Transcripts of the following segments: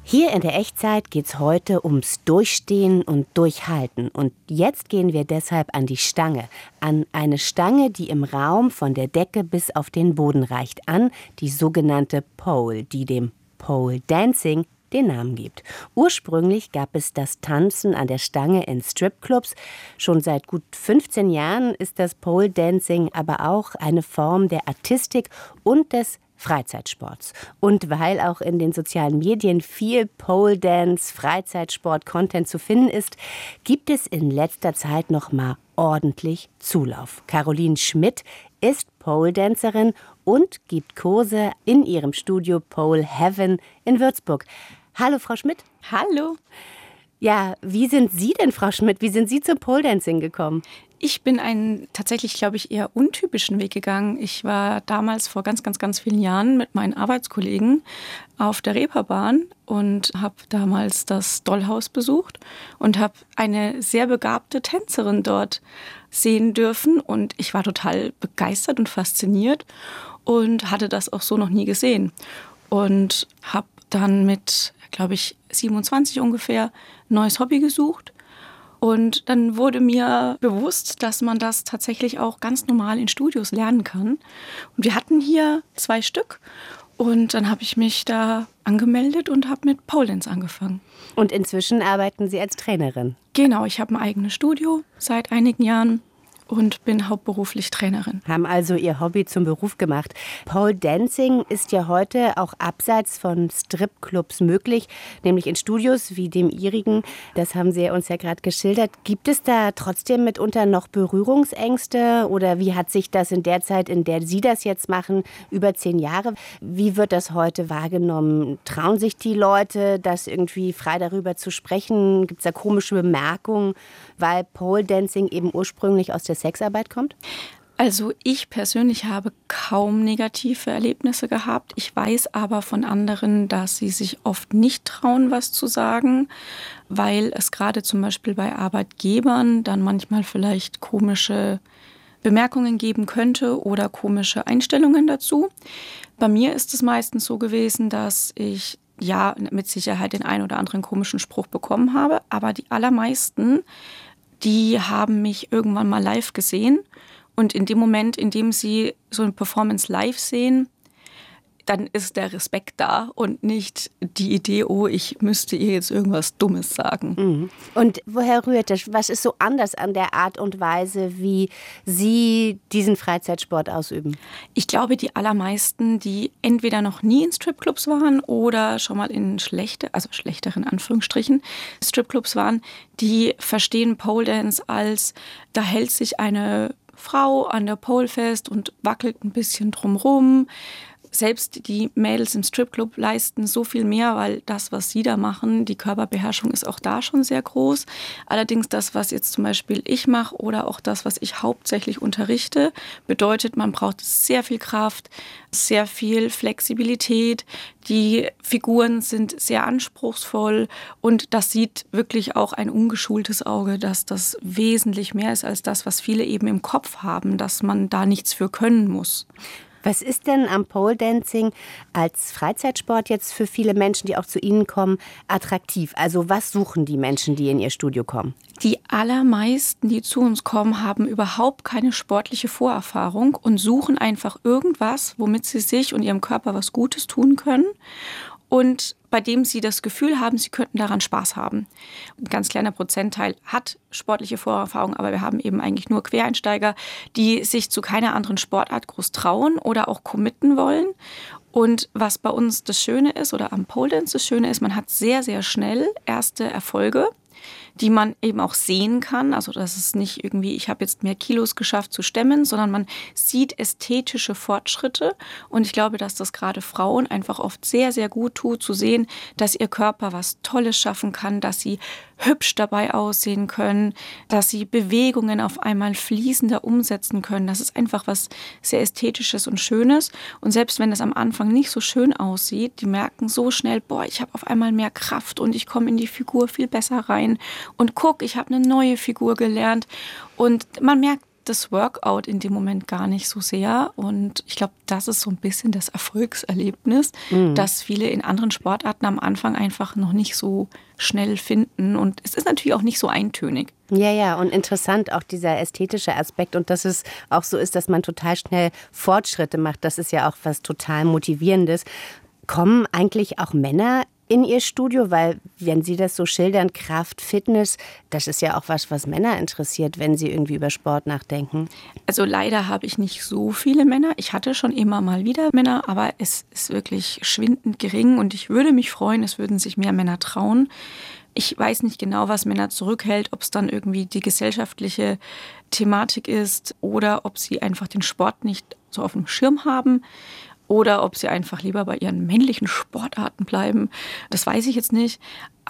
Hier in der Echtzeit geht's heute ums Durchstehen und Durchhalten. Und jetzt gehen wir deshalb an die Stange. An eine Stange, die im Raum von der Decke bis auf den Boden reicht. An die sogenannte Pole, die dem Pole Dancing den Namen gibt. Ursprünglich gab es das Tanzen an der Stange in Stripclubs. Schon seit gut 15 Jahren ist das Pole Dancing aber auch eine Form der Artistik und des Freizeitsports. Und weil auch in den sozialen Medien viel Pole Dance, Freizeitsport-Content zu finden ist, gibt es in letzter Zeit noch mal ordentlich Zulauf. Caroline Schmidt ist Pole-Dancerin und gibt Kurse in ihrem Studio Pole Heaven in Würzburg. Hallo, Frau Schmidt. Hallo. Ja, wie sind Sie denn, Frau Schmidt? Wie sind Sie zum Pole-Dancing gekommen? Ich bin einen tatsächlich, glaube ich, eher untypischen Weg gegangen. Ich war damals vor ganz vielen Jahren mit meinen Arbeitskollegen auf der Reeperbahn und habe damals das Dollhaus besucht und habe eine sehr begabte Tänzerin dort sehen dürfen. Und ich war total begeistert und fasziniert und hatte das auch so noch nie gesehen. Und habe dann mit, glaube ich, 27 ungefähr ein neues Hobby gesucht. Und dann wurde mir bewusst, dass man das tatsächlich auch ganz normal in Studios lernen kann. Und wir hatten hier 2 Stück. Und dann habe ich mich da angemeldet und habe mit Pole Dance angefangen. Und inzwischen arbeiten Sie als Trainerin? Genau, ich habe ein eigenes Studio seit einigen Jahren und bin hauptberuflich Trainerin. Haben also Ihr Hobby zum Beruf gemacht. Pole Dancing ist ja heute auch abseits von Stripclubs möglich, nämlich in Studios wie dem Ihrigen. Das haben Sie uns ja gerade geschildert. Gibt es da trotzdem mitunter noch Berührungsängste oder wie hat sich das in der Zeit, in der Sie das jetzt machen, über 10 Jahre, wie wird das heute wahrgenommen? Trauen sich die Leute, das irgendwie frei darüber zu sprechen? Gibt es da komische Bemerkungen, weil Pole Dancing eben ursprünglich aus der Sexarbeit kommt? Also ich persönlich habe kaum negative Erlebnisse gehabt. Ich weiß aber von anderen, dass sie sich oft nicht trauen, was zu sagen, weil es gerade zum Beispiel bei Arbeitgebern dann manchmal vielleicht komische Bemerkungen geben könnte oder komische Einstellungen dazu. Bei mir ist es meistens so gewesen, dass ich ja mit Sicherheit den einen oder anderen komischen Spruch bekommen habe, aber die allermeisten, die haben mich irgendwann mal live gesehen und in dem Moment, in dem sie so eine Performance live sehen, dann ist der Respekt da und nicht die Idee, oh, ich müsste ihr jetzt irgendwas Dummes sagen. Mhm. Und woher rührt das? Was ist so anders an der Art und Weise, wie Sie diesen Freizeitsport ausüben? Ich glaube, die allermeisten, die entweder noch nie in Stripclubs waren oder schon mal in schlechteren Anführungsstrichen, Stripclubs waren, die verstehen Pole Dance als, da hält sich eine Frau an der Pole fest und wackelt ein bisschen drumrum. Selbst die Mädels im Stripclub leisten so viel mehr, weil das, was sie da machen, die Körperbeherrschung ist auch da schon sehr groß. Allerdings das, was jetzt zum Beispiel ich mache oder auch das, was ich hauptsächlich unterrichte, bedeutet, man braucht sehr viel Kraft, sehr viel Flexibilität. Die Figuren sind sehr anspruchsvoll und das sieht wirklich auch ein ungeschultes Auge, dass das wesentlich mehr ist als das, was viele eben im Kopf haben, dass man da nichts für können muss. Was ist denn am Pole Dancing als Freizeitsport jetzt für viele Menschen, die auch zu Ihnen kommen, attraktiv? Also was suchen die Menschen, die in Ihr Studio kommen? Die allermeisten, die zu uns kommen, haben überhaupt keine sportliche Vorerfahrung und suchen einfach irgendwas, womit sie sich und ihrem Körper was Gutes tun können und bei dem sie das Gefühl haben, sie könnten daran Spaß haben. Ein ganz kleiner Prozentteil hat sportliche Vorerfahrung, aber wir haben eben eigentlich nur Quereinsteiger, die sich zu keiner anderen Sportart groß trauen oder auch committen wollen. Und was bei uns das Schöne ist oder am Pole Dance das Schöne ist, man hat sehr, sehr schnell erste Erfolge, die man eben auch sehen kann. Also das ist nicht irgendwie, ich habe jetzt mehr Kilos geschafft zu stemmen, sondern man sieht ästhetische Fortschritte. Und ich glaube, dass das gerade Frauen einfach oft sehr, sehr gut tut, zu sehen, dass ihr Körper was Tolles schaffen kann, dass sie hübsch dabei aussehen können, dass sie Bewegungen auf einmal fließender umsetzen können. Das ist einfach was sehr Ästhetisches und Schönes. Und selbst wenn es am Anfang nicht so schön aussieht, die merken so schnell, boah, ich habe auf einmal mehr Kraft und ich komme in die Figur viel besser rein. Und guck, ich habe eine neue Figur gelernt. Und man merkt das Workout in dem Moment gar nicht so sehr. Und ich glaube, das ist so ein bisschen das Erfolgserlebnis, dass viele in anderen Sportarten am Anfang einfach noch nicht so schnell finden. Und es ist natürlich auch nicht so eintönig. Ja, und interessant auch dieser ästhetische Aspekt und dass es auch so ist, dass man total schnell Fortschritte macht. Das ist ja auch was total Motivierendes. Kommen eigentlich auch Männer in Ihr Studio? Weil, wenn Sie das so schildern, Kraft, Fitness, das ist ja auch was Männer interessiert, wenn sie irgendwie über Sport nachdenken. Also leider habe ich nicht so viele Männer. Ich hatte schon immer mal wieder Männer, aber es ist wirklich schwindend gering und ich würde mich freuen, es würden sich mehr Männer trauen. Ich weiß nicht genau, was Männer zurückhält, ob es dann irgendwie die gesellschaftliche Thematik ist oder ob sie einfach den Sport nicht so auf dem Schirm haben oder ob sie einfach lieber bei ihren männlichen Sportarten bleiben. Das weiß ich jetzt nicht.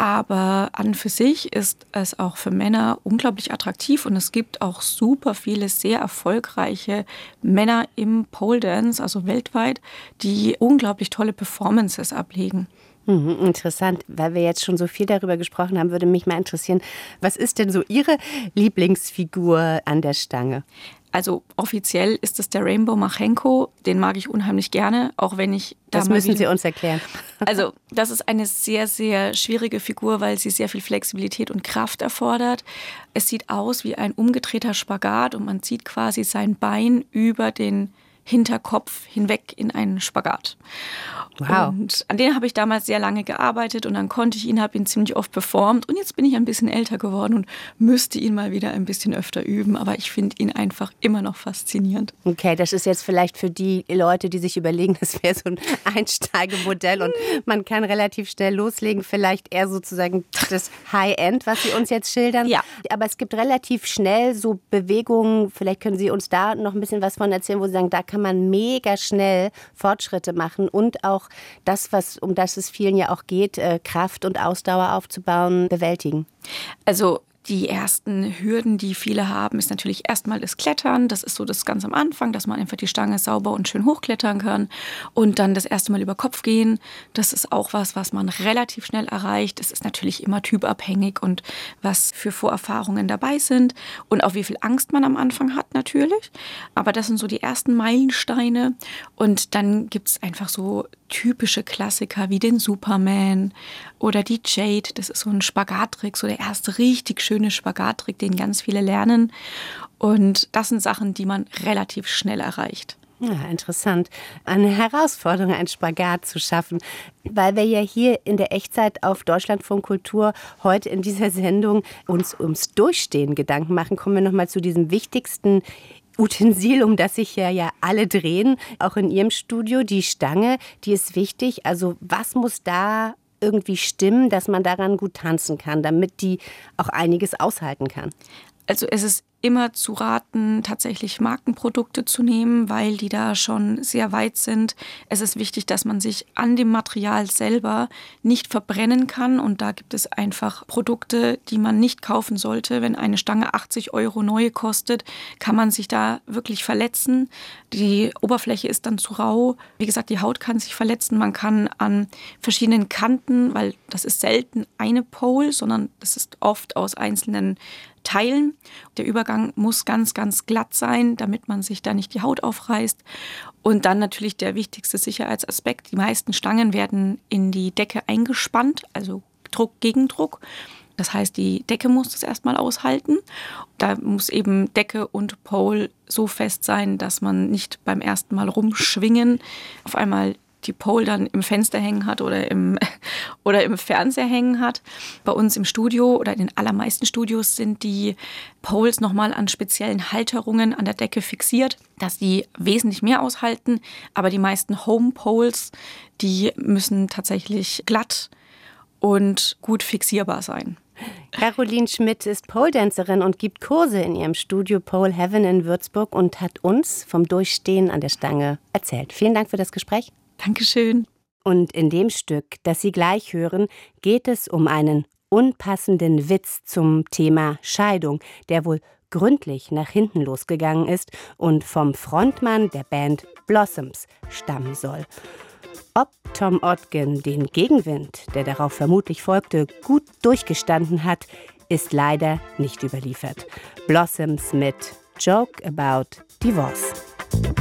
Aber an für sich ist es auch für Männer unglaublich attraktiv und es gibt auch super viele sehr erfolgreiche Männer im Pole Dance, also weltweit, die unglaublich tolle Performances ablegen. Interessant, weil wir jetzt schon so viel darüber gesprochen haben, würde mich mal interessieren, was ist denn so Ihre Lieblingsfigur an der Stange? Also offiziell ist es der Rainbow Machenko, den mag ich unheimlich gerne, auch wenn ich da Das müssen Sie uns erklären. Also das ist eine sehr, sehr schwierige Figur, weil sie sehr viel Flexibilität und Kraft erfordert. Es sieht aus wie ein umgedrehter Spagat und man zieht quasi sein Bein über den Hinterkopf hinweg in einen Spagat. Wow. Und an den habe ich damals sehr lange gearbeitet und dann konnte ich ihn, habe ihn ziemlich oft performt und jetzt bin ich ein bisschen älter geworden und müsste ihn mal wieder ein bisschen öfter üben, aber ich finde ihn einfach immer noch faszinierend. Okay, das ist jetzt vielleicht für die Leute, die sich überlegen, das wäre so ein Einsteigemodell und man kann relativ schnell loslegen, vielleicht eher sozusagen das High-End, was Sie uns jetzt schildern. Ja. Aber es gibt relativ schnell so Bewegungen, vielleicht können Sie uns da noch ein bisschen was von erzählen, wo Sie sagen, da kann man mega schnell Fortschritte machen und auch das, um das es vielen ja auch geht, Kraft und Ausdauer aufzubauen, bewältigen. Also die ersten Hürden, die viele haben, ist natürlich erstmal das Klettern. Das ist so das ganz am Anfang, dass man einfach die Stange sauber und schön hochklettern kann. Und dann das erste Mal über Kopf gehen. Das ist auch was man relativ schnell erreicht. Es ist natürlich immer typabhängig und was für Vorerfahrungen dabei sind. Und auch wie viel Angst man am Anfang hat natürlich. Aber das sind so die ersten Meilensteine. Und dann gibt es einfach so typische Klassiker wie den Superman oder die Jade. Das ist so ein Spagattrick, so der erste richtig schöne Spagattrick, den ganz viele lernen. Und das sind Sachen, die man relativ schnell erreicht. Ja, interessant. Eine Herausforderung, einen Spagat zu schaffen. Weil wir ja hier in der Echtzeit auf Deutschlandfunk Kultur heute in dieser Sendung uns ums Durchstehen Gedanken machen, kommen wir nochmal zu diesem wichtigsten Utensil, um das sich ja alle drehen, auch in Ihrem Studio, die Stange, die ist wichtig. Also was muss da irgendwie stimmen, dass man daran gut tanzen kann, damit die auch einiges aushalten kann? Also es ist immer zu raten, tatsächlich Markenprodukte zu nehmen, weil die da schon sehr weit sind. Es ist wichtig, dass man sich an dem Material selber nicht verbrennen kann. Und da gibt es einfach Produkte, die man nicht kaufen sollte. Wenn eine Stange 80 € neu kostet, kann man sich da wirklich verletzen. Die Oberfläche ist dann zu rau. Wie gesagt, die Haut kann sich verletzen. Man kann an verschiedenen Kanten, weil das ist selten eine Pole, sondern das ist oft aus einzelnen Teilen. Der Übergang muss ganz, ganz glatt sein, damit man sich da nicht die Haut aufreißt. Und dann natürlich der wichtigste Sicherheitsaspekt. Die meisten Stangen werden in die Decke eingespannt, also Druck gegen Druck. Das heißt, die Decke muss das erstmal aushalten. Da muss eben Decke und Pole so fest sein, dass man nicht beim ersten Mal rumschwingen auf einmal die Pole dann im Fenster hängen hat oder im Fernseher hängen hat. Bei uns im Studio oder in den allermeisten Studios sind die Poles nochmal an speziellen Halterungen an der Decke fixiert, dass die wesentlich mehr aushalten. Aber die meisten Home Poles, die müssen tatsächlich glatt und gut fixierbar sein. Caroline Schmidt ist Pole-Dancerin und gibt Kurse in ihrem Studio Pole Heaven in Würzburg und hat uns vom Durchstehen an der Stange erzählt. Vielen Dank für das Gespräch. Dankeschön. Und in dem Stück, das Sie gleich hören, geht es um einen unpassenden Witz zum Thema Scheidung, der wohl gründlich nach hinten losgegangen ist und vom Frontmann der Band Blossoms stammen soll. Ob Tom Odgen den Gegenwind, der darauf vermutlich folgte, gut durchgestanden hat, ist leider nicht überliefert. Blossoms mit Joke about Divorce.